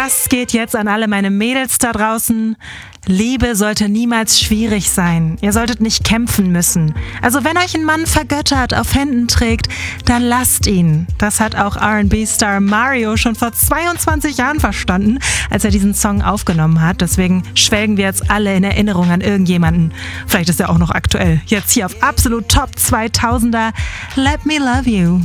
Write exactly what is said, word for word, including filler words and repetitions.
Das geht jetzt an alle meine Mädels da draußen. Liebe sollte niemals schwierig sein. Ihr solltet nicht kämpfen müssen. Also wenn euch ein Mann vergöttert, auf Händen trägt, dann lasst ihn. Das hat auch R and B-Star Mario schon vor zweiundzwanzig Jahren verstanden, als er diesen Song aufgenommen hat. Deswegen schwelgen wir jetzt alle in Erinnerung an irgendjemanden. Vielleicht ist er auch noch aktuell. Jetzt hier auf Absolut Top zweitausender. Let Me Love You.